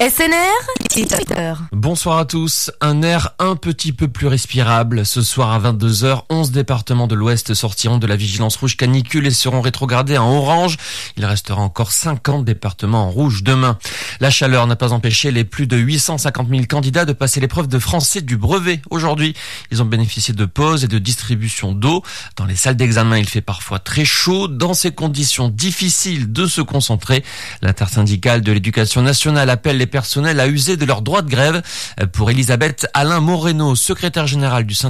SNR, 18h. Bonsoir à tous. Un air un petit peu plus respirable. Ce soir à 22h, 11 départements de l'Ouest sortiront de la vigilance rouge canicule et seront rétrogradés en orange. Il restera encore 50 départements en rouge demain. La chaleur n'a pas empêché les plus de 850 000 candidats de passer l'épreuve de français du brevet aujourd'hui. Ils ont bénéficié de pauses et de distribution d'eau. Dans les salles d'examen, il fait parfois très chaud. Dans ces conditions, difficiles de se concentrer. L'intersyndicale de l'éducation nationale appelle les personnels à user de leur droit de grève. Pour Elisabeth Alain Moreno, secrétaire général du syndicat